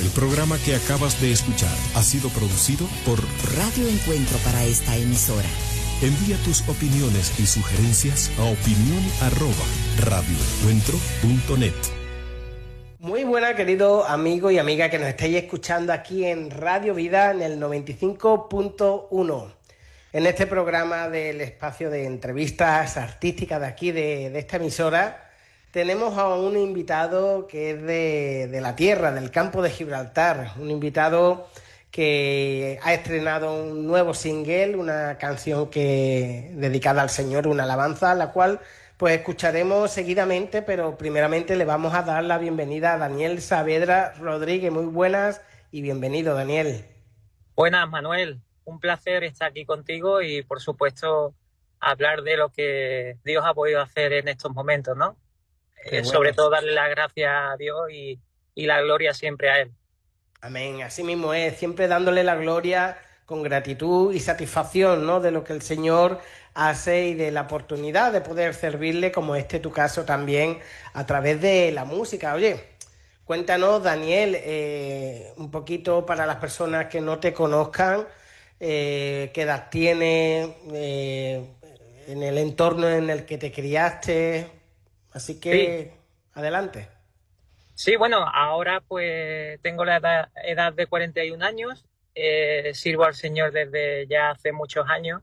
El programa que acabas de escuchar ha sido producido por Radio Encuentro para esta emisora. Envía tus opiniones y sugerencias a opinion@radioencuentro.net. Muy buenas, queridos amigos y amigas que nos estáis escuchando aquí en Radio Vida en el 95.1. En este programa del espacio de entrevistas artísticas de aquí, de esta emisora, tenemos a un invitado que es de la tierra, del campo de Gibraltar. Un invitado que ha estrenado un nuevo single, una canción dedicada al Señor, una alabanza, la cual pues escucharemos seguidamente, pero primeramente le vamos a dar la bienvenida a Daniel Saavedra Rodríguez. Muy buenas y bienvenido, Daniel. Buenas, Manuel. Un placer estar aquí contigo y, por supuesto, hablar de lo que Dios ha podido hacer en estos momentos, ¿no? Bueno. Sobre todo darle las gracias a Dios y la gloria siempre a Él. Amén. Así mismo es, siempre dándole la gloria con gratitud y satisfacción, ¿no?, de lo que el Señor hace y de la oportunidad de poder servirle, como tu caso también, a través de la música. Oye, cuéntanos, Daniel, un poquito para las personas que no te conozcan, qué edad tienes, en el entorno en el que te criaste, así que sí. Adelante. Sí, bueno, ahora pues tengo la edad de 41 años, sirvo al Señor desde ya hace muchos años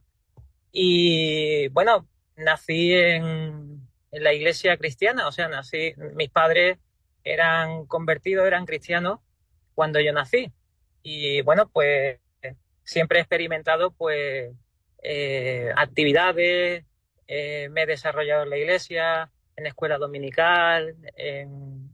y bueno, nací en la iglesia cristiana, o sea, mis padres eran convertidos, eran cristianos cuando yo nací y bueno, pues siempre he experimentado pues actividades, me he desarrollado en la iglesia, en escuela dominical, en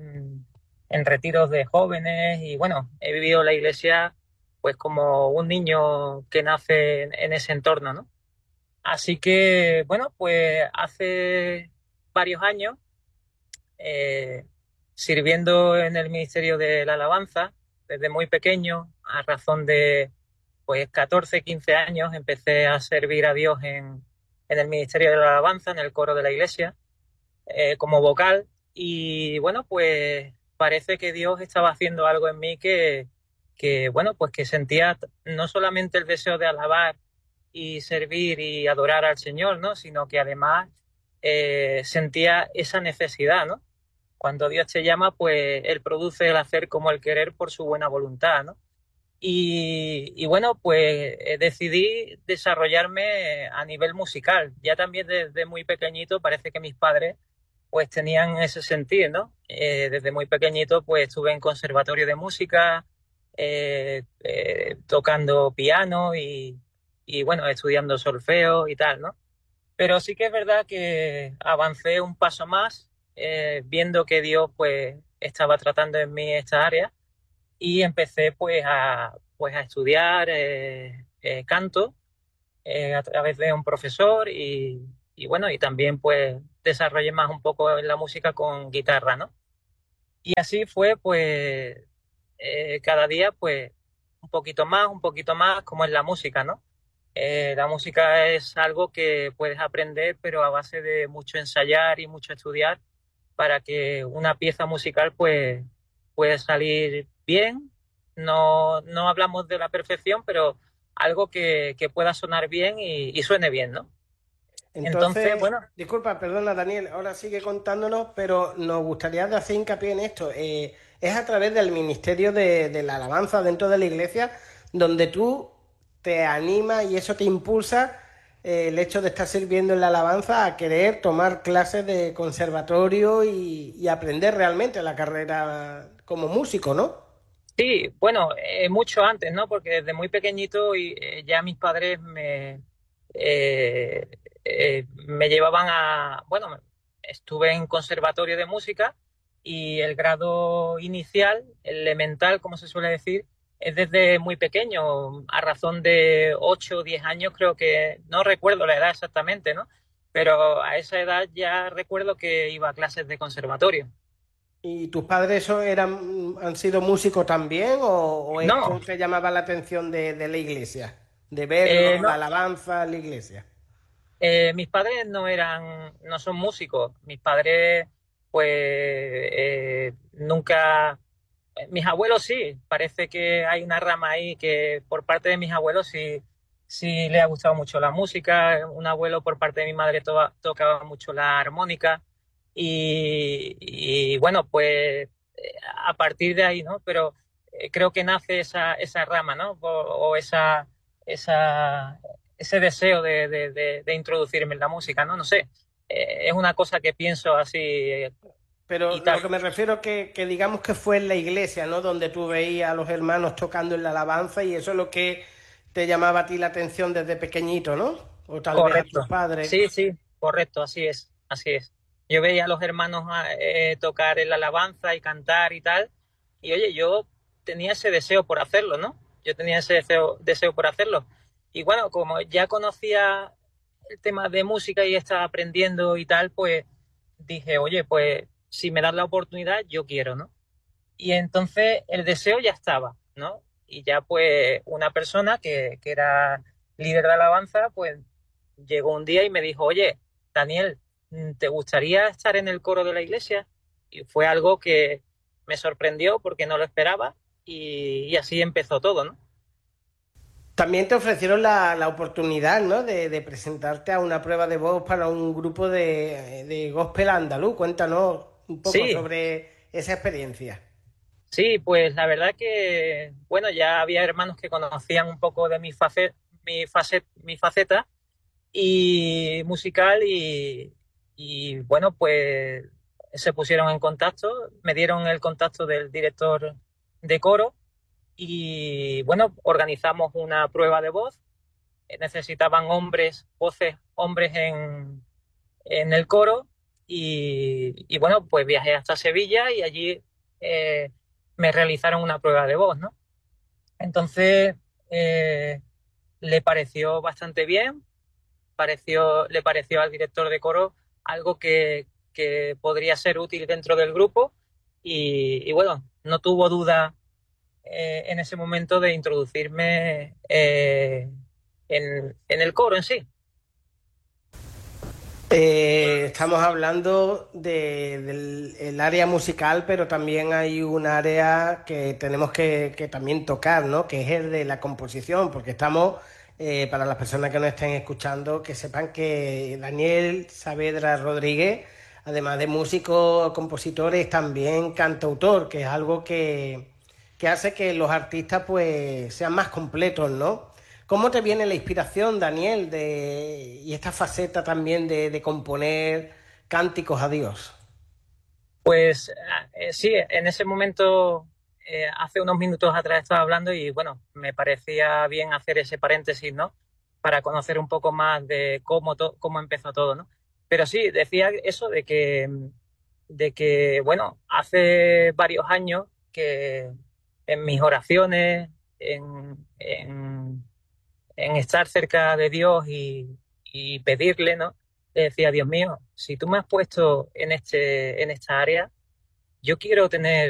retiros de jóvenes y bueno, he vivido la iglesia pues como un niño que nace en ese entorno, ¿no? Así que bueno, pues hace varios años sirviendo en el Ministerio de la Alabanza, desde muy pequeño, a razón de pues 14, 15 años, empecé a servir a Dios en el Ministerio de la Alabanza, en el coro de la iglesia, como vocal. Y bueno, pues parece que Dios estaba haciendo algo en mí que bueno, pues que sentía no solamente el deseo de alabar y servir y adorar al Señor, ¿no?, sino que además sentía esa necesidad, ¿no? Cuando Dios te llama, pues Él produce el hacer como el querer por su buena voluntad, ¿no? Y bueno, pues decidí desarrollarme a nivel musical. Ya también desde muy pequeñito parece que mis padres pues tenían ese sentido, ¿no? Desde muy pequeñito pues estuve en conservatorio de música, tocando piano y bueno, estudiando solfeo y tal, ¿no? Pero sí que es verdad que avancé un paso más, viendo que Dios pues estaba tratando en mí esta área y empecé pues a estudiar canto a través de un profesor y bueno, y también pues desarrollé más un poco en la música con guitarra, ¿no? Y así fue pues cada día pues un poquito más, como es la música, ¿no? La música es algo que puedes aprender, pero a base de mucho ensayar y mucho estudiar para que una pieza musical pues pueda salir bien. No hablamos de la perfección, pero algo que pueda sonar bien y suene bien, ¿no? Entonces, bueno, disculpa, perdona, Daniel, ahora sigue contándonos, pero nos gustaría hacer hincapié en esto. Es a través del Ministerio de la Alabanza dentro de la iglesia donde tú te animas y eso te impulsa, el hecho de estar sirviendo en la alabanza, a querer tomar clases de conservatorio y aprender realmente la carrera como músico, ¿no? Sí, bueno, mucho antes, ¿no? Porque desde muy pequeñito ya mis padres me llevaban bueno, estuve en conservatorio de música y el grado inicial, elemental, como se suele decir, es desde muy pequeño, a razón de 8 o 10 años, creo que, no recuerdo la edad exactamente, ¿no? Pero a esa edad ya recuerdo que iba a clases de conservatorio. ¿Y tus padres han sido músicos también o esto No. te llamaba la atención de la iglesia? De verlo, No. la alabanza en la iglesia. Mis padres no son músicos. Mis padres, pues, nunca Mis abuelos sí, parece que hay una rama ahí que por parte de mis abuelos sí le ha gustado mucho la música. Un abuelo por parte de mi madre tocaba mucho la armónica y bueno, pues a partir de ahí, ¿no? Pero creo que nace esa rama, ¿no? O esa, ese deseo de introducirme en la música, ¿no? No sé, es una cosa que pienso así Pero y lo tal. que me refiero que digamos que fue en la iglesia, ¿no? Donde tú veías a los hermanos tocando en la alabanza y eso es lo que te llamaba a ti la atención desde pequeñito, ¿no? O tal vez a tus Correcto. padres. Sí, sí, correcto, así es, así es. Yo veía a los hermanos tocar en la alabanza y cantar y tal, y oye, yo tenía ese deseo por hacerlo, ¿no? Yo tenía ese deseo por hacerlo. Y bueno, como ya conocía el tema de música y estaba aprendiendo y tal, pues dije, oye, pues si me das la oportunidad, yo quiero, ¿no? Y entonces el deseo ya estaba, ¿no? Y ya pues una persona que era líder de alabanza, pues llegó un día y me dijo, oye, Daniel, ¿te gustaría estar en el coro de la iglesia? Y fue algo que me sorprendió porque no lo esperaba y así empezó todo, ¿no? También te ofrecieron la oportunidad, ¿no? De presentarte a una prueba de voz para un grupo de gospel andaluz. Cuéntanos un poco Sí, sobre esa experiencia. sí, pues la verdad que, bueno, ya había hermanos que conocían un poco de mi faceta y musical y bueno, pues se pusieron en contacto, me dieron el contacto del director de coro y bueno, organizamos una prueba de voz. Necesitaban voces hombres en el coro y bueno, pues viajé hasta Sevilla y allí eh, me realizaron una prueba de voz, ¿no? Entonces eh, le pareció bastante bien, le pareció al director de coro algo que podría ser útil dentro del grupo y bueno, no tuvo duda en ese momento de introducirme en el coro en sí. Estamos hablando del el área musical, pero también hay un área que tenemos que también tocar, ¿no? Que es el de la composición, porque estamos, para las personas que nos estén escuchando, que sepan que Daniel Saavedra Rodríguez, además de músico, compositor, es también cantautor, que es algo que hace que los artistas pues sean más completos, ¿no? ¿Cómo te viene la inspiración, Daniel, y esta faceta también de componer cánticos a Dios? Pues sí, en ese momento, hace unos minutos atrás estaba hablando y bueno, me parecía bien hacer ese paréntesis, ¿no? Para conocer un poco más de cómo empezó todo, ¿no? Pero sí, decía eso de que, bueno, hace varios años que en mis oraciones, en estar cerca de Dios y pedirle, ¿no? Le decía, Dios mío, si tú me has puesto en esta área, yo quiero tener